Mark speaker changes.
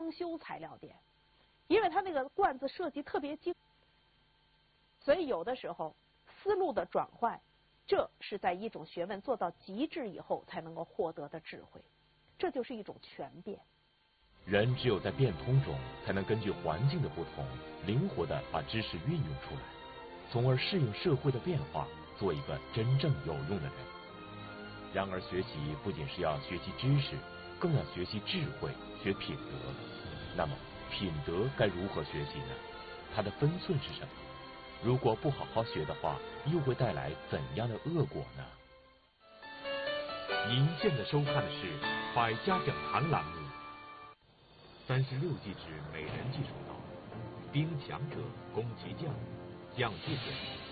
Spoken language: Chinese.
Speaker 1: 装修材料店，因为它那个罐子设计特别精，所以有的时候思路的转换，这是在一种学问做到极致以后才能够获得的智慧，这就是一种全变。
Speaker 2: 人只有在变通中，才能根据环境的不同，灵活地把知识运用出来，从而适应社会的变化，做一个真正有用的人。然而，学习不仅是要学习知识，更要学习智慧，学品德。那么，品德该如何学习呢？它的分寸是什么？如果不好好学的话，又会带来怎样的恶果呢？您现在收看的是《百家讲坛》栏目。36计之美人计说道：兵强者攻其将，将自损，